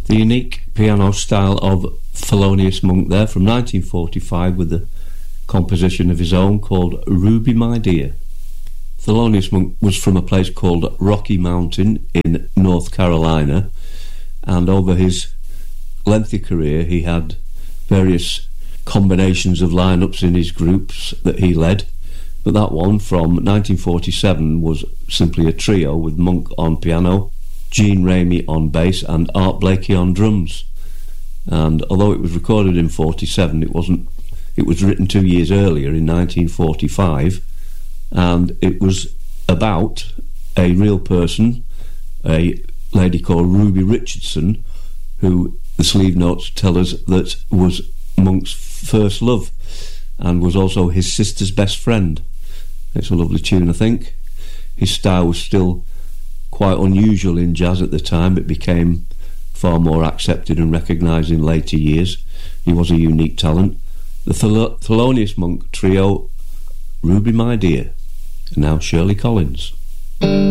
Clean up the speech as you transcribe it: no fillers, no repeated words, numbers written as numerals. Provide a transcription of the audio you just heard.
The unique piano style of Thelonious Monk there from 1945 with a composition of his own called Ruby My Dear. Thelonious Monk was from a place called Rocky Mountain in North Carolina, and over his lengthy career he had various combinations of lineups in his groups that he led, but that one from 1947 was simply a trio with Monk on piano, Gene Ramey on bass and Art Blakey on drums. And although it was recorded in 47, it was written 2 years earlier in 1945, and it was about a real person, a lady called Ruby Richardson, who the sleeve notes tell us that was Monk's first love and was also his sister's best friend. It's a lovely tune, I think. His style was still quite unusual in jazz at the time, but became far more accepted and recognised in later years. He was a unique talent. The Thelonious Monk trio, Ruby My Dear. And now Shirley Collins.